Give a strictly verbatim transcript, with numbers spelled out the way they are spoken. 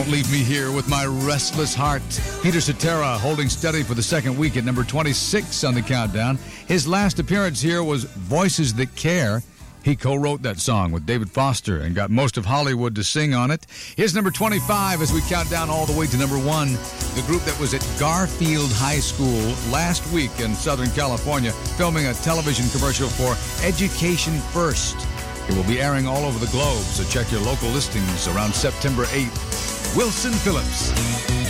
Don't Leave Me Here with My Restless Heart. Peter Cetera holding steady for the second week at number twenty-six on the countdown. His last appearance here was Voices That Care. He co-wrote that song with David Foster and got most of Hollywood to sing on it. Here's number twenty-five as we count down all the way to number one. The group that was at Garfield High School last week in Southern California filming a television commercial for Education First. It will be airing all over the globe, so check your local listings around September eighth. Wilson Phillips.